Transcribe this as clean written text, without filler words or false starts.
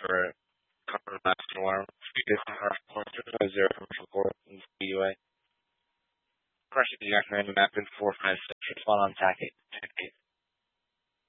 for a common lasting alarm. This is our sponsor, zero commercial court in the UA. Crushing the Jack 90 map in 456, respond on TAC 8.